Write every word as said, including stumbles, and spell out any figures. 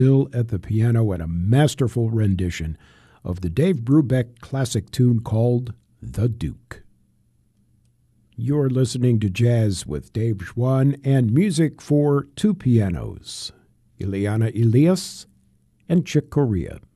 Still at the piano and a masterful rendition of the Dave Brubeck classic tune called The Duke. You're listening to Jazz with Dave Schwann and music for two pianos, Ileana Elias and Chick Corea.